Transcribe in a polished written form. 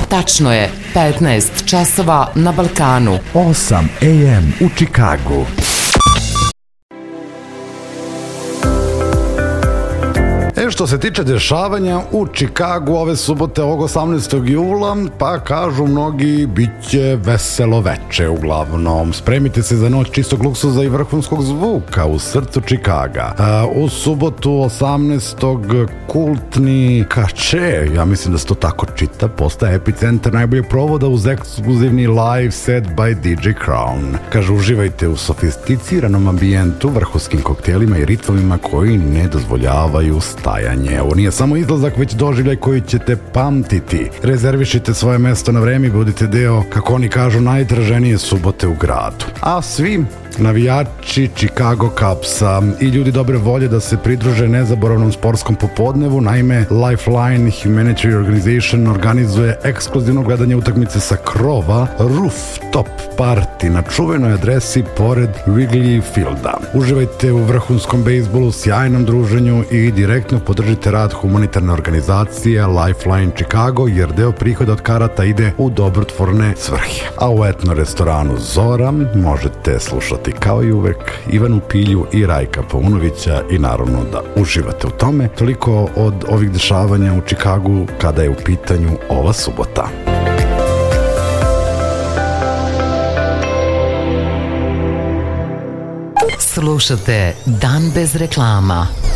Tačno je 15 časova na Balkanu. 8 AM u Čikagu. Što se tiče dešavanja u Čikagu ove subote, ovog 18. jula, pa kažu mnogi, bit će veselo veče uglavnom. Spremite se za noć čistog luksuza i vrhunskog zvuka u srcu Čikaga. U subotu 18. kultni Kače, ja mislim da se to tako čita, postaje epicentar najboljeg provoda uz ekskluzivni live set by DJ Crown. Kaže, uživajte u sofisticiranom ambijentu, vrhunskim koktelima i ritmovima koji ne dozvoljavaju stajanje. Ovo nije samo izlazak, već doživljaj koji ćete pamtiti. Rezervišite svoje mesto na vreme i budite deo, kako oni kažu, najtraženije subote u gradu. A svi navijači Chicago Cubsa i ljudi dobre volje da se pridruže nezaboravnom sportskom popodnevu, naime Lifeline Humanitarian Organization organizuje ekskluzivno gledanje utakmice sa krova Rooftop Party na čuvenoj adresi pored Wrigley Fielda. Uživajte u vrhunskom bejsbolu, sjajnom druženju i direktno podržite rad humanitarne organizacije Lifeline Chicago, jer deo prihoda od karata ide u dobrotvorne svrhe. A u etno restoranu Zora možete slušati kao i uvek Ivanu Pilju i Rajka Paunovića i naravno da uživate u tome. Toliko od ovih dešavanja u Čikagu kada je u pitanju ova subota. Slušate Dan bez reklama.